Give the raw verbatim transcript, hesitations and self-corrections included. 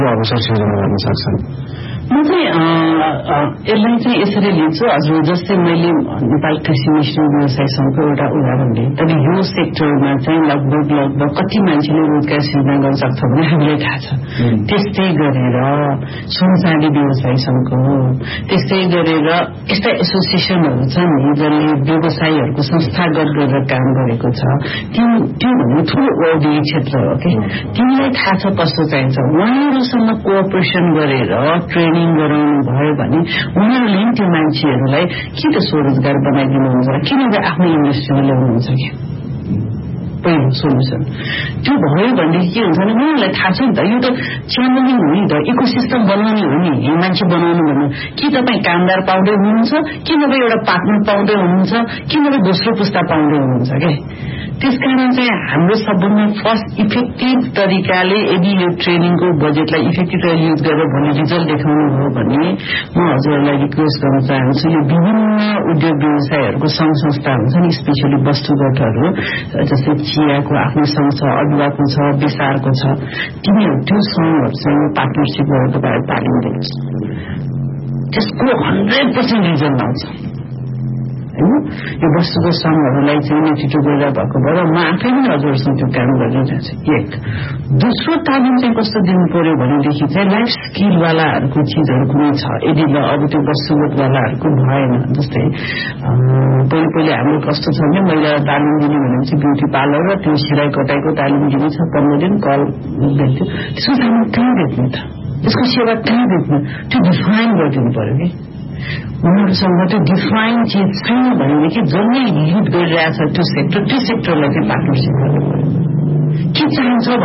अवसर सृजना गर्न सक्छन्। म चाहिँ यसलाई चाहिँ यसरी लिन्छु हजुर, जस्तै मैले नेपाल कृषि मिश्रण व्यवसाय संघको एउटा उदाहरण दिएँ, तर यो सेक्टरमा चाहिँ लगभग लगभग कति मान्छेले रोजगार सृजना गर्न सक्छ भने हामीलाई थाहा छ। त्यस्तै गरेर सुनचाँदी व्यवसाय संघको, त्यस्तै गरेर यस्ता एसोसिएसनहरू छन् जसले व्यवसायीहरूको संस्थागत गरेर काम गरेको छ। त्यो त्यो भन्ने ठुलो औद्योगिक क्षेत्र हो कि तिमीलाई थाहा छ कस्तो चाहिन्छ, उहाँहरूसँग कोअपरेसन गरेर ट्रेनिङ गराउनु भयो भने उहाँहरूले त्यो मान्छेहरूलाई कि त स्वरोजगार बनाइदिनुहुन्छ, किनभने आफ्नो इन्डस्ट्रीमा ल्याउनुहुन्छ कि पहिलो सोल्युसन त्यो भयो भनेदेखि के हुन्छ भने उहाँहरूलाई थाहा छ नि त यो त च्यानलिङ हो नि त, इकोसिस्टम बनाउने हो नि, यो मान्छे बनाउनु भन्नु कि तपाईँ कामदार पाउँदै हुनुहुन्छ, कि नभए एउटा पार्टनर पाउँदै हुनुहुन्छ, कि नभए दोस्रो पुस्ता पाउँदै हुनुहुन्छ क्या। त्यसकारण चाहिँ हाम्रो सबभन्दा फर्स्ट इफेक्टिभ तरिकाले यदि यो ट्रेनिङको बजेटलाई इफेक्टिभ युज गरेर भोलि रिजल्ट देखाउनु हो भने म हजुरहरूलाई रिक्वेस्ट गर्न चाहन्छु, यो विभिन्न उद्योग व्यवसायहरूको संघ संस्था हुन्छ नि, स्पेसली वस्तुगतहरू जस्तै चियाको आफ्नो संघ छ, अदुवाको छ, बेसारको छ, तिनीहरू त्यो संघहरूसँग पार्टनरसिप गरेर तपाईँ तालिम दिनुहोस्, त्यसको हन्ड्रेड पर्सेन्ट रिजल्ट आउँछ होइन। यो वस्तुगत संघहरूलाई चाहिँ नेतृत्व गरेर भएको भएर म आफै पनि हजुरसँग त्यो काम गरिरहेको छु। एक दोस्रो तालिम चाहिँ कस्तो दिनु पर्यो भनेदेखि चाहिँ लाइफ स्किलवालाहरूको चिजहरू कुनै छ, यदि अब त्यो वस्तुगतवालाहरूको भएन, जस्तै पहिले पहिले हाम्रो कस्तो छ भने महिला तालिम दिने भनेपछि ब्युटी पार्लर र त्यो सिलाइ कटाइको तालिम दिने छ, पन्ध्र दिन कल भेट्थ्यो, त्यसको तालिम कहाँ भेट्ने त, त्यसको सेवा कहाँ भेट्ने, त्यो डिफाइन गरिदिनु पर्यो कि उनीहरूसँग त्यो डिफाइन चिज छैन भनेदेखि जसले लिड गरिरहेछ त्यो सेक्टर, त्यो सेक्टरलाई चाहिँ पार्टनरसिप गर्नु पर्यो। के चाहिन्छ